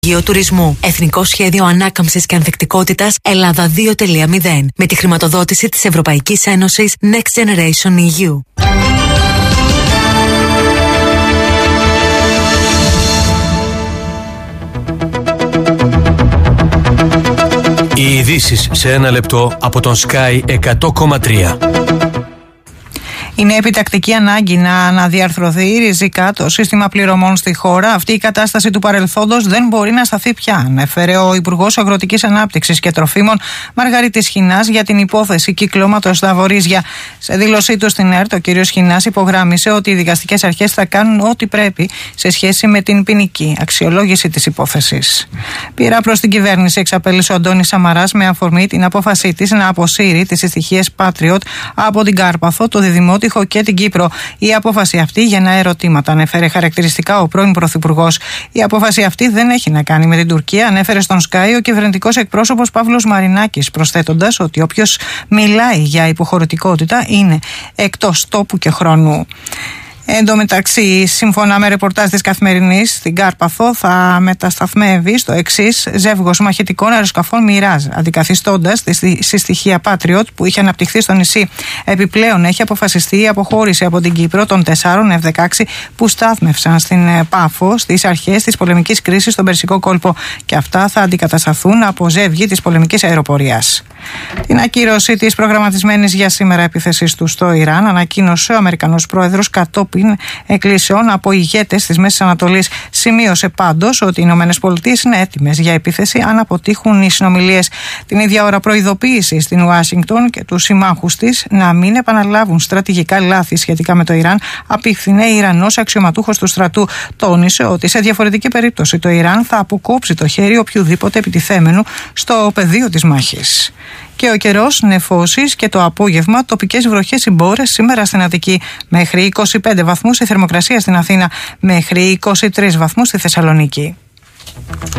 Τουρισμού. Εθνικό Σχέδιο Ανάκαμψης και Ανθεκτικότητας Ελλάδα 2.0 με τη χρηματοδότηση της Ευρωπαϊκής Ένωσης Next Generation EU. Οι ειδήσεις σε ένα λεπτό από τον Sky 100,3. Είναι επιτακτική ανάγκη να αναδιαρθρωθεί ριζικά το σύστημα πληρωμών στη χώρα. Αυτή η κατάσταση του παρελθόντος δεν μπορεί να σταθεί πια, ανέφερε ο Υπουργός Αγροτικής Ανάπτυξης και Τροφίμων Μαργαρίτης Χινάς για την υπόθεση κυκλώματος στα Βορίζια. Σε δήλωσή του στην ΕΡΤ, ο κ. Χινάς υπογράμμισε ότι οι δικαστικές αρχές θα κάνουν ό,τι πρέπει σε σχέση με την ποινική αξιολόγηση της υπόθεσης. Πειρά προς την κυβέρνηση εξαπέλυσε ο Αντώνης Σαμαράς με αφορμή την απόφασή της να αποσύρει τις συστοιχίες Patriot από την Κάρπαθο, το Διδημότυχο και την Κύπρο. Η απόφαση αυτή γεννά ερωτήματα, ανέφερε χαρακτηριστικά ο πρώην Πρωθυπουργός. Η απόφαση αυτή δεν έχει να κάνει με την Τουρκία, ανέφερε στον Sky ο κυβερνητικός εκπρόσωπος Παύλος Μαρινάκης, προσθέτοντας ότι όποιος μιλάει για υποχωρητικότητα είναι εκτός τόπου και χρόνου. Εν τω μεταξύ, σύμφωνα με ρεπορτάζ της Καθημερινής, στην Κάρπαθο θα μετασταθμεύει στο εξής ζεύγος μαχητικών αεροσκαφών Μιράζ, αντικαθιστώντας τη συστοιχεία Patriot που είχε αναπτυχθεί στο νησί. Επιπλέον, έχει αποφασιστεί η αποχώρηση από την Κύπρο των 4 F-16 που στάθμευσαν στην Πάφο στις αρχές της πολεμικής κρίσης στον Περσικό κόλπο, και αυτά θα αντικατασταθούν από ζεύγη της πολεμικής αεροπορίας. Την ακύρωση της προγραμματισμένης για σήμερα επίθεσης του στο Ιράν ανακοίνωσε ο Αμερικανός πρόεδρος κατόπιν εκκλήσεων από ηγέτες της Μέσης Ανατολής. Σημείωσε πάντως ότι οι ΗΠΑ είναι έτοιμες για επίθεση αν αποτύχουν οι συνομιλίες. Την ίδια ώρα προειδοποίησε στην Ουάσιγκτον και τους συμμάχους της να μην επαναλάβουν στρατηγικά λάθη σχετικά με το Ιράν. Απίφθινε Ιρανός αξιωματούχος του στρατού. Τόνισε ότι σε διαφορετική περίπτωση το Ιράν θα αποκόψει το χέρι οποιουδήποτε επιτιθέμενου στο πεδίο της μάχης. Και ο καιρός, νεφώσεις και το απόγευμα τοπικές βροχές συμπόρες σήμερα στην Αττική. Μέχρι 25 βαθμούς η θερμοκρασία στην Αθήνα, μέχρι 23 βαθμούς στη Θεσσαλονίκη.